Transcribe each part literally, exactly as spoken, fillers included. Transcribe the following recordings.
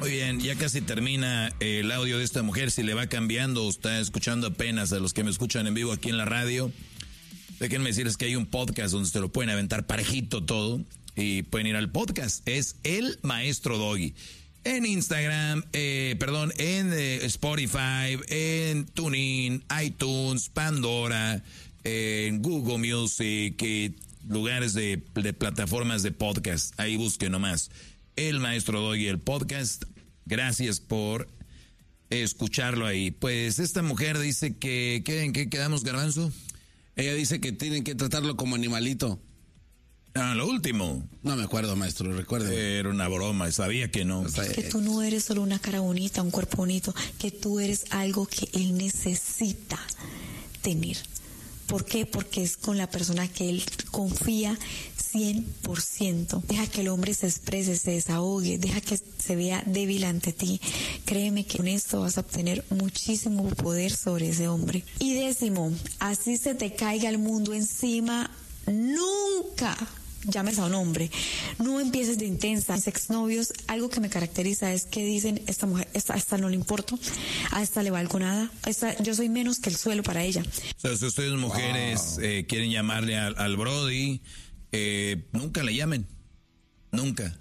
Muy bien, ya casi termina el audio de esta mujer. Si le va cambiando o está escuchando apenas, a los que me escuchan en vivo aquí en la radio, déjenme decirles que hay un podcast donde se lo pueden aventar parejito todo y pueden ir al podcast. Es El Maestro Doggy. En Instagram, eh, perdón, en eh, Spotify, en TuneIn, iTunes, Pandora, eh, en Google Music, y lugares de, de plataformas de podcast. Ahí busquen nomás. El Maestro Doggy, el podcast. Gracias por escucharlo ahí. Pues esta mujer dice que, ¿qué, ¿en qué quedamos, Garbanzo? Ella dice que tienen que tratarlo como animalito. Ah, lo último. No me acuerdo, maestro, recuerde. Era una broma, sabía que no. Que tú no eres solo una cara bonita, un cuerpo bonito, que tú eres algo que él necesita tener. ¿Por qué? Porque es con la persona que él confía cien por ciento. Deja que el hombre se exprese, se desahogue, deja que se vea débil ante ti. Créeme que con esto vas a obtener muchísimo poder sobre ese hombre. Y décimo, así se te caiga el mundo encima, nunca llames a un hombre, no empieces de intensa. Mis exnovios, algo que me caracteriza es que dicen, esta mujer, esta, a esta no le importo, a esta le valgo nada, a esta, yo soy menos que el suelo para ella. O sea, si ustedes mujeres wow. eh, quieren llamarle al, al Brody, eh, nunca le llamen, nunca,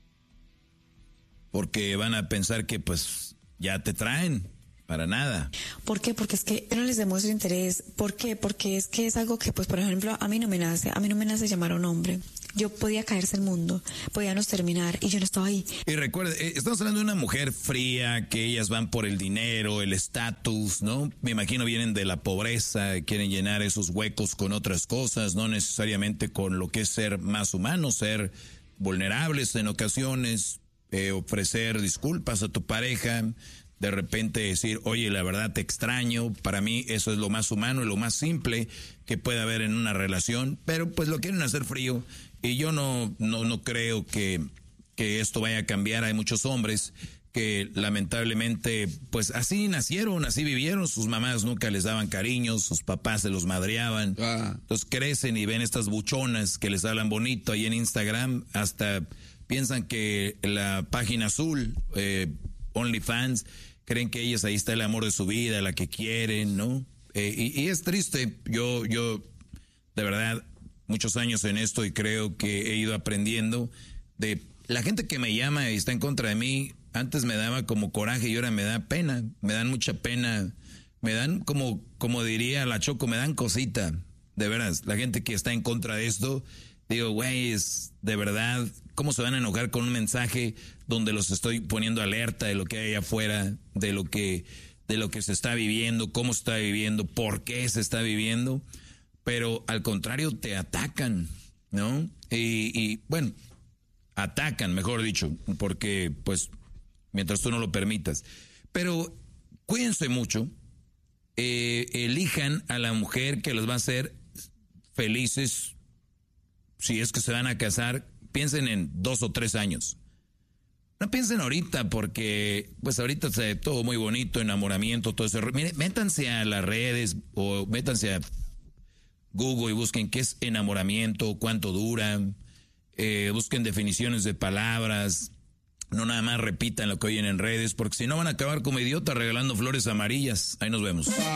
porque van a pensar que pues ya te traen. Para nada. ¿Por qué? Porque es que yo no les demuestro interés. ¿Por qué? Porque es que es algo que, pues, por ejemplo, a mí no me nace. A mí no me nace llamar a un hombre. Yo podía caerse el mundo, podíamos terminar y yo no estaba ahí. Y recuerde, estamos hablando de una mujer fría, que ellas van por el dinero, el estatus, ¿no? Me imagino vienen de la pobreza, quieren llenar esos huecos con otras cosas, no necesariamente con lo que es ser más humano, ser vulnerables en ocasiones, eh, ofrecer disculpas a tu pareja. De repente decir, oye, la verdad te extraño. Para mí eso es lo más humano y lo más simple que puede haber en una relación. Pero pues lo quieren hacer frío. Y yo no, no, no creo que, que esto vaya a cambiar. Hay muchos hombres que lamentablemente pues así nacieron, así vivieron. Sus mamás nunca les daban cariño, sus papás se los madreaban. Ah. Entonces crecen y ven estas buchonas que les hablan bonito ahí en Instagram. Hasta piensan que la página azul, eh, OnlyFans, creen que ellas ahí está el amor de su vida, la que quieren, ¿no? Eh, y, y es triste. Yo, yo, de verdad, muchos años en esto y creo que he ido aprendiendo de la gente que me llama y está en contra de mí. Antes me daba como coraje y ahora me da pena, me dan mucha pena, me dan como, como diría la Choco, me dan cosita, de veras. La gente que está en contra de esto, digo, güey, es de verdad, ¿cómo se van a enojar con un mensaje donde los estoy poniendo alerta de lo que hay afuera, de lo que, de lo que se está viviendo, cómo se está viviendo, por qué se está viviendo? Pero al contrario te atacan, ¿no? Y, y bueno, atacan, mejor dicho, porque pues mientras tú no lo permitas. Pero cuídense mucho, eh, elijan a la mujer que los va a hacer felices. Si es que se van a casar, piensen en dos o tres años. No piensen ahorita porque, pues ahorita se todo muy bonito, enamoramiento, todo eso. Miren, métanse a las redes o métanse a Google y busquen qué es enamoramiento, cuánto dura. Eh, busquen definiciones de palabras. No nada más repitan lo que oyen en redes, porque si no van a acabar como idiotas regalando flores amarillas. Ahí nos vemos.